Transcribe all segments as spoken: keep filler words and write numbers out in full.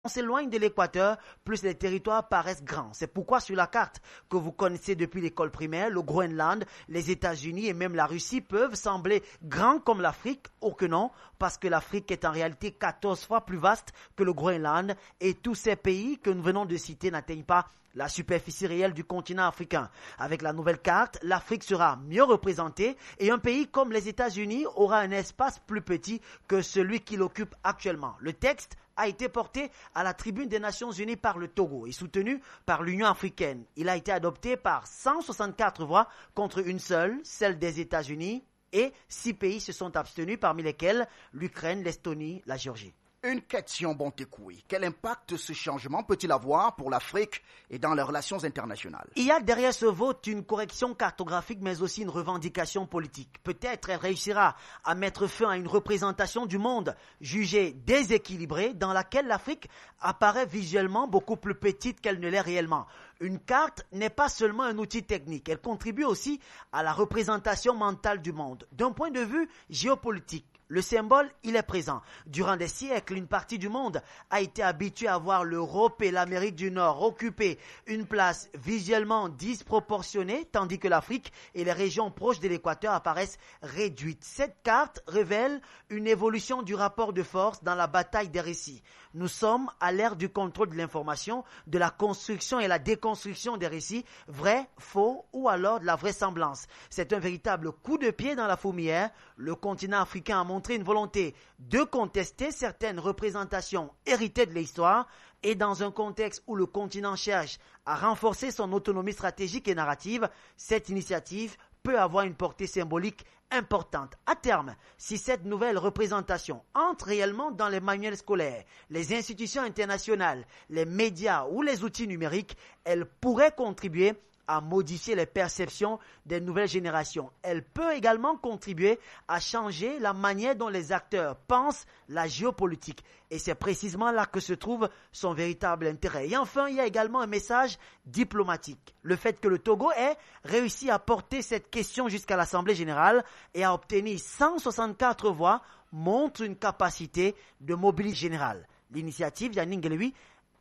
on s'éloigne de l'équateur, plus les territoires paraissent grands. C'est pourquoi sur la carte que vous connaissez depuis l'école primaire, le Groenland, les États-Unis et même la Russie peuvent sembler grands comme l'Afrique, ou que non, parce que l'Afrique est en réalité quatorze fois plus vaste que le Groenland et tous ces pays que nous venons de citer n'atteignent pas la superficie réelle du continent africain. Avec la nouvelle carte, l'Afrique sera mieux représentée et un pays comme les États-Unis aura un espace plus petit que celui qu'il occupe actuellement. Le texte a été porté à la tribune des Nations Unies par le Togo et soutenu par l'Union africaine. Il a été adopté par cent soixante-quatre voix contre une seule, celle des États-Unis, et six pays se sont abstenus, parmi lesquels l'Ukraine, l'Estonie, la Géorgie. Une question, Bontekoui. Quel impact ce changement peut-il avoir pour l'Afrique et dans les relations internationales? Il y a derrière ce vote une correction cartographique, mais aussi une revendication politique. Peut-être elle réussira à mettre fin à une représentation du monde jugée déséquilibrée, dans laquelle l'Afrique apparaît visuellement beaucoup plus petite qu'elle ne l'est réellement. Une carte n'est pas seulement un outil technique, elle contribue aussi à la représentation mentale du monde. D'un point de vue géopolitique, le symbole, il est présent. Durant des siècles, une partie du monde a été habituée à voir l'Europe et l'Amérique du Nord occuper une place visuellement disproportionnée, tandis que l'Afrique et les régions proches de l'équateur apparaissent réduites. Cette carte révèle une évolution du rapport de force dans la bataille des récits. Nous sommes à l'ère du contrôle de l'information, de la construction et la déconstruction des récits, vrais, faux ou alors de la vraisemblance. C'est un véritable coup de pied dans la fourmilière. Le continent africain a montré une volonté de contester certaines représentations héritées de l'histoire et dans un contexte où le continent cherche à renforcer son autonomie stratégique et narrative, cette initiative peut avoir une portée symbolique importante. À terme, si cette nouvelle représentation entre réellement dans les manuels scolaires, les institutions internationales, les médias ou les outils numériques, elle pourrait contribuer à modifier les perceptions des nouvelles générations. Elle peut également contribuer à changer la manière dont les acteurs pensent la géopolitique. Et c'est précisément là que se trouve son véritable intérêt. Et enfin, il y a également un message diplomatique. Le fait que le Togo ait réussi à porter cette question jusqu'à l'Assemblée générale et à obtenir cent soixante-quatre voix montre une capacité de mobilisation générale. L'initiative Yannick Ngelewi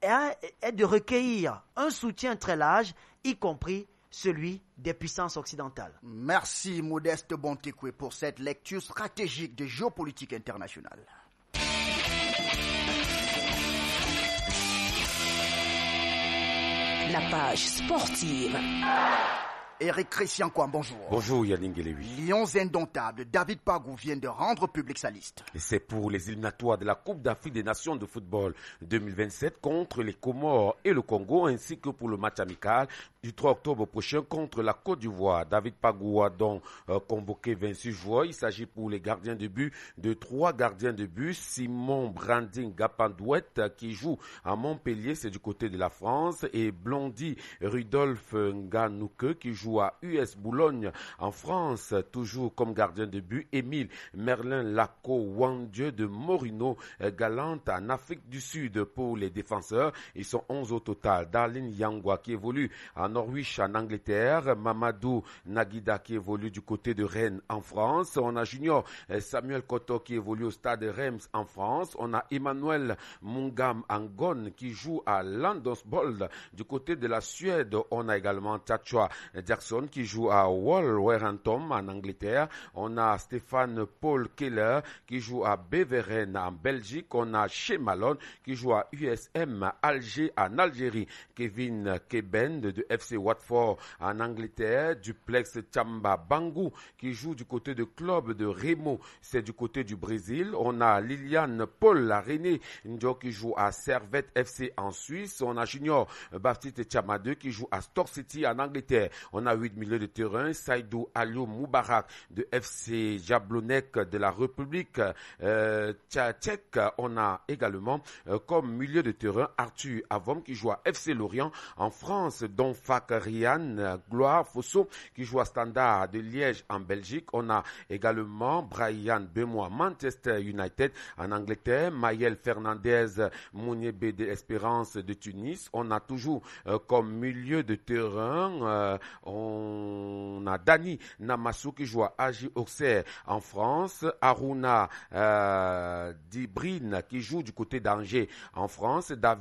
est de recueillir un soutien très large, y compris celui des puissances occidentales. Merci Modeste Bontekoui pour cette lecture stratégique de géopolitique internationale. La page sportive. Éric Christian Kouam, bonjour. Bonjour Yannick Ngelewi. Lions indomptables, David Pagou vient de rendre public sa liste. Et c'est pour les éliminatoires de la Coupe d'Afrique des Nations de football deux mille vingt-sept contre les Comores et le Congo, ainsi que pour le match amical du trois octobre prochain contre la Côte d'Ivoire. David Pagou a donc euh, convoqué vingt-six joueurs. Il s'agit pour les gardiens de but de trois gardiens de but. Simon Branding Gapandouette qui joue à Montpellier, c'est du côté de la France, et Blondy Rudolph Nganouke qui joue à U S Boulogne en France, toujours comme gardien de but. Émile Merlin Lako Wandieu de Morino Galante en Afrique du Sud pour les défenseurs. Ils sont onze au total. Darlene Yangwa qui évolue à Norwich en Angleterre. Mamadou Nagida qui évolue du côté de Rennes en France. On a Junior Samuel Koto qui évolue au stade Reims en France. On a Emmanuel Mungam Angon qui joue à Landosbold du côté de la Suède. On a également Tachwa Jackson qui joue à Wolverhampton en Angleterre. On a Stéphane Paul Keller qui joue à Beveren en Belgique. On a Shea Malone qui joue à U S M Alger en Algérie. Kevin Keben de F C Watford en Angleterre. Duplex Chamba Bangou qui joue du côté de club de Remo, c'est du côté du Brésil. On a Liliane Paul René Njo qui joue à Servette F C en Suisse. On a Junior Baptiste Chamadeu qui joue à Stoke City en Angleterre. On a huit milieux de terrain. Saïdou Aliou Moubarak de F C Jablonec de la République euh, tchèque. On a également euh, comme milieu de terrain Arthur Avom qui joue à F C Lorient en France, dont Fak Rian Gloire Fosso qui joue à Standard de Liège en Belgique. On a également Brian Bemois Manchester United en Angleterre. Maël Fernandez Mouniébé de Espérance de Tunis. On a toujours euh, comme milieu de terrain euh, on a Dani Namassou qui joue à Agi Auxerre en France, Aruna euh, Dibrine qui joue du côté d'Angers en France, David